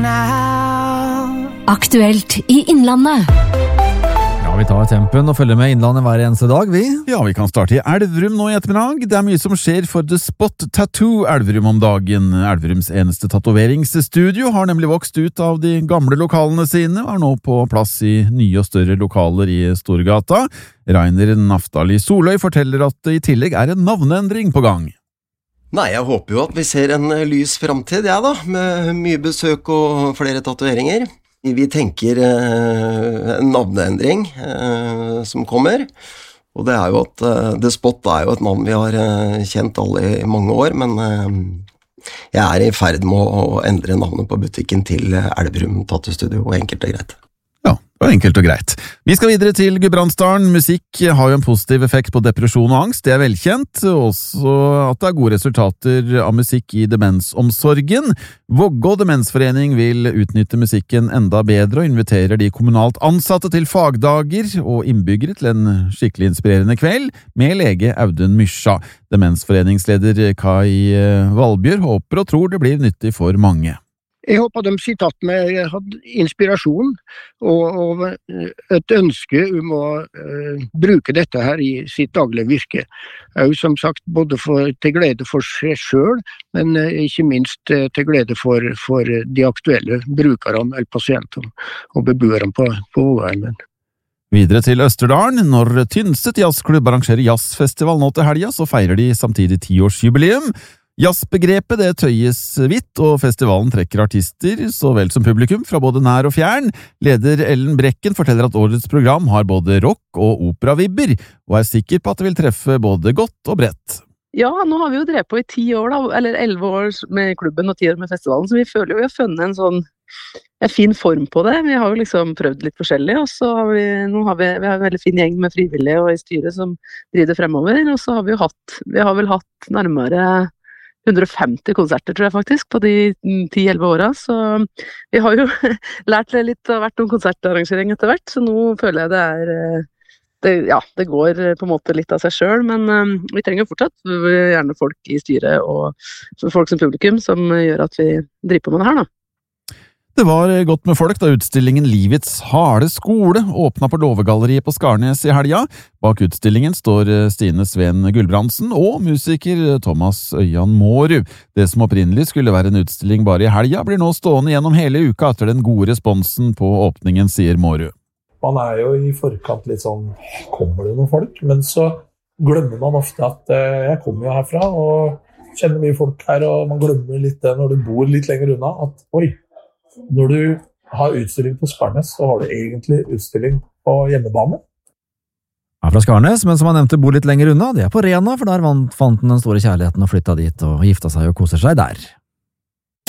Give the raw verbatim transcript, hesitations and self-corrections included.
now. Aktuelt i Innlandet. Ja, vi tar tempen og følger med Innlandet hver eneste dag, vi. Ja, vi kan starte i Elverum nå i ettermiddag. Det er mye som skjer for The Spot Tattoo Elverum om dagen. Elverums eneste tatoveringsstudio har nemlig vokst ut av de gamle lokalene sine, og er nå på plass i nye og større lokaler i Storgata. Rainer Naftali Soløy forteller at det i tillegg er en navneendring på gang. Nei, jeg håper jo at vi ser en lys fremtid, ja da, med mye besøk og flere tatoveringer. Vi tenker eh, en navneendring eh, som kommer, og det er jo at eh, The Spot er jo et navn vi har eh, kjent alle i mange år, men eh, jeg er i ferd med å endre navnet på butikken til Elverum Tattoo-studio, enkelt og greit. Ja, det var enkelt og greit. Vi skal videre til Gudbrandsdalen. Musikk har jo en positiv effekt på depresjon og angst, det er velkjent. Også at det er gode resultater av musikk i demensomsorgen. Vågå demensforening vil utnytte musikken enda bedre og inviterer de kommunalt ansatte til fagdager og innbyggere til en skikkelig inspirerende kveld med lege Audun Mysja. Demensforeningsleder Kai Valbjør håper og tror det blir nyttig for mange. Jeg håper de sitter at med hadde inspirasjon og, og et ønske om å uh, bruke dette her i sitt daglige virke. Og som sagt, både for, til glede for seg selv, men uh, ikke minst uh, til glede for, for de aktuelle brukerne eller pasientene og beboerne på, på Åheimen. Videre til Østerdalen. Når Tynset jazzklubb arrangerer jazzfestival nå til helga, så feirer de samtidig tiårsjubileum. Jazzbegrepet det tøyes vidt, og festivalen trekker artister så vel som publikum fra både nær og fjern. Leder Ellen Brekken forteller at årets program har både rock og operavibber, og er sikker på at det vil treffe både godt og bredt. Ja, nå har vi jo drevet på i ti år da, eller elleve år med klubben og ti år med festivalen, så vi føler jo vi har funnet en sånn en fin form på det. Vi har jo liksom prøvd litt forskjellig, og så har vi, nå har vi, vi har en veldig fin gjeng med frivillige og i styret som driver fremover, og så har vi jo hatt, vi har vel hatt nærmere hundre og femti konserter, tror jeg faktisk, på de ti elleve åra, så vi har jo lært litt av hvert om konsertarrangering etter hvert, så nå føler jeg det er, det, ja, det går på en måte litt av seg selv, men um, vi trenger fortsatt gjerne folk i styret og folk som publikum som gjør at vi driver på med det her da. Det var godt med folk da utstillingen Livets harde skole åpnet på Låvegalleriet på Skarnes i helga. Bak utstillingen står Stine Sven Gullbrandsen og musiker Thomas Øyan Mårud. Det som opprinnelig skulle være en utstilling bare i helga, blir nå stående gjennom hele uka etter den gode responsen på åpningen, sier Mårud. Man er jo i forkant litt sånn, kommer det noen folk? Men så glemmer man ofte at eh, jeg kommer jo herfra og kjenner mye folk her, og man glemmer litt det når du bor litt lenger unna, at oi, når du har utstilling på Skarnes, så har du egentlig utstilling på hjemmebane. Ja, fra Skarnes, men som han nevnte bor litt lenger unna, det er på Rena, for der fant han den store kjærligheten og flyttet dit og gifta seg og koser seg der.